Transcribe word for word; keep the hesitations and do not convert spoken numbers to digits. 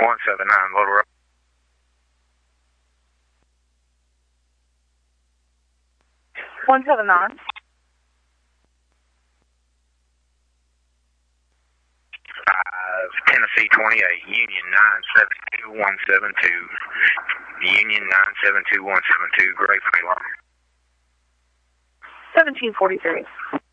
one seven nine, Little Rock. one seven nine. Five, Tennessee twenty-eight, Union nine seven two one seven two. Union nine seven two one seven two, Gray Alarm. seventeen forty-three.